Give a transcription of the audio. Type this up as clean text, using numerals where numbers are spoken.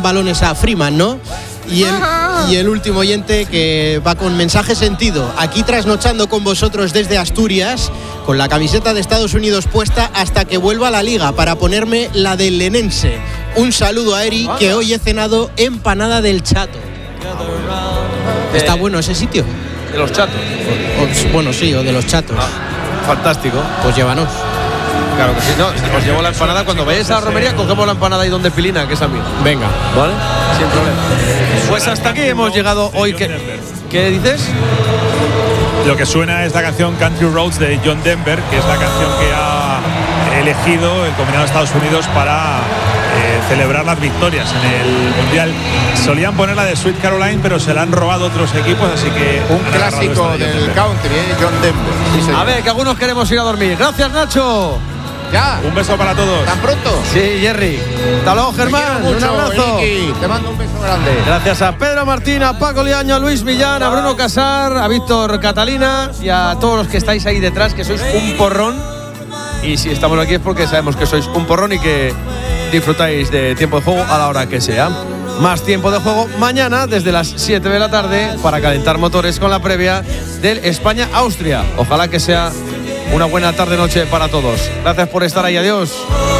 balones a Freeman, ¿no? Y el último oyente que va con mensaje sentido. Aquí trasnochando con vosotros desde Asturias, con la camiseta de Estados Unidos puesta hasta que vuelva a la liga para ponerme la del Lenense. Un saludo a Eri, que hoy he cenado empanada del Chato. ¿Está bueno ese sitio? De los Chatos. Bueno, sí, o de los Chatos. Fantástico. Pues llévanos. Claro que sí, no, os llevo la empanada. Cuando vayáis a la romería, cogemos la empanada ahí donde Pilina, que es amigo. Venga. ¿Vale? Sin problema. Pues hasta aquí hemos llegado hoy. ¿Qué dices? Lo que suena es la canción Country Roads de John Denver, que es la canción que ha elegido el combinado de Estados Unidos para celebrar las victorias en el Mundial. Solían ponerla de Sweet Caroline, pero se la han robado otros equipos, así que un clásico del country, John Denver. Sí, a ver, que algunos queremos ir a dormir. Gracias, Nacho. Ya. Un beso para todos. ¿Tan pronto? Sí, Jerry. Hasta luego, Germán. Mucho, un abrazo. Ricky. Te mando un beso grande. Gracias a Pedro Martín, a Paco Liaño, a Luis Millán, a Bruno Casar, a Víctor Catalina y a todos los que estáis ahí detrás, que sois un porrón. Y si estamos aquí es porque sabemos que sois un porrón y que disfrutáis de tiempo de juego a la hora que sea. Más tiempo de juego mañana desde las 7 de la tarde para calentar motores con la previa del España-Austria. Ojalá que sea una buena tarde-noche para todos. Gracias por estar ahí. Adiós.